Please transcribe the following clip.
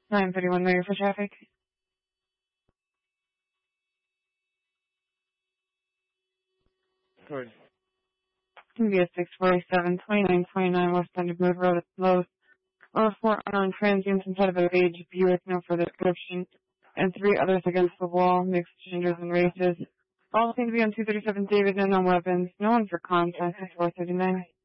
9:31 Mayor for traffic. Good. Via 647, 2929 West Underwood Road at Lowe's. Or 4 unknown transients inside of a beige Buick, no further description. And 3 others against the wall, mixed genders and races. All seem to be on 237 David and no weapons. No one for contact at 439.